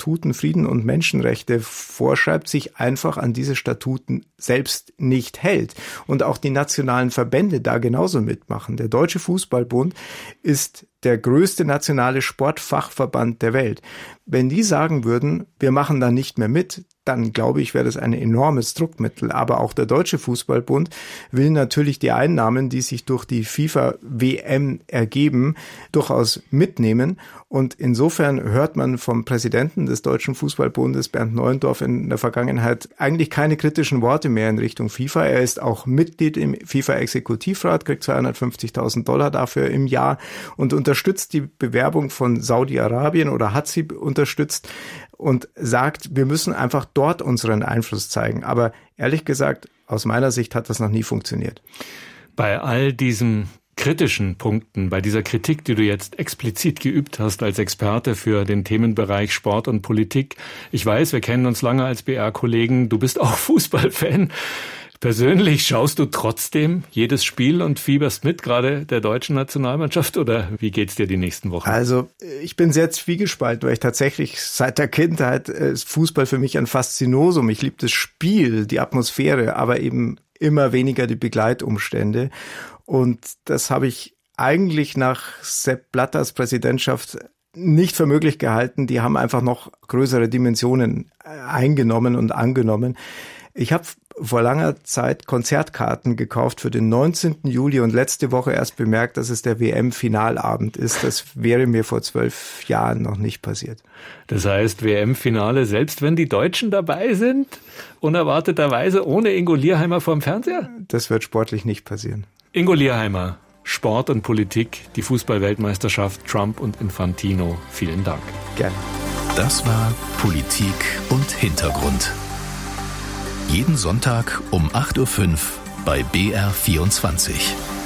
Statuten Frieden und Menschenrechte vorschreibt, sich einfach an diese Statuten selbst nicht hält. Und auch die nationalen Verbände da genauso mitmachen. Der Deutsche Fußballbund ist der größte nationale Sportfachverband der Welt. Wenn die sagen würden, wir machen da nicht mehr mit, dann glaube ich, wäre das ein enormes Druckmittel. Aber auch der Deutsche Fußballbund will natürlich die Einnahmen, die sich durch die FIFA-WM ergeben, durchaus mitnehmen. Und insofern hört man vom Präsidenten des Deutschen Fußballbundes, Bernd Neuendorf, in der Vergangenheit eigentlich keine kritischen Worte mehr in Richtung FIFA. Er ist auch Mitglied im FIFA-Exekutivrat, kriegt $250.000 dafür im Jahr und unterstützt die Bewerbung von Saudi-Arabien oder hat sie unterstützt und sagt, wir müssen einfach dort unseren Einfluss zeigen. Aber ehrlich gesagt, aus meiner Sicht hat das noch nie funktioniert. Bei all diesen kritischen Punkten, bei dieser Kritik, die du jetzt explizit geübt hast als Experte für den Themenbereich Sport und Politik. Ich weiß, wir kennen uns lange als BR-Kollegen. Du bist auch Fußballfan. Persönlich schaust du trotzdem jedes Spiel und fieberst mit, gerade der deutschen Nationalmannschaft, oder wie geht's dir die nächsten Wochen? Also ich bin sehr zwiegespalten, weil ich tatsächlich seit der Kindheit ist Fußball für mich ein Faszinosum. Ich liebe das Spiel, die Atmosphäre, aber eben immer weniger die Begleitumstände. Und das habe ich eigentlich nach Sepp Blatters Präsidentschaft nicht für möglich gehalten. Die haben einfach noch größere Dimensionen eingenommen und angenommen. Ich habe vor langer Zeit Konzertkarten gekauft für den 19. Juli und letzte Woche erst bemerkt, dass es der WM-Finalabend ist. Das wäre mir vor 12 Jahren noch nicht passiert. Das heißt, WM-Finale, selbst wenn die Deutschen dabei sind, unerwarteterweise ohne Ingo Lierheimer vorm Fernseher? Das wird sportlich nicht passieren. Ingo Lierheimer, Sport und Politik, die Fußball-Weltmeisterschaft, Trump und Infantino. Vielen Dank. Gerne. Das war Politik und Hintergrund. Jeden Sonntag um 8:05 Uhr bei BR24.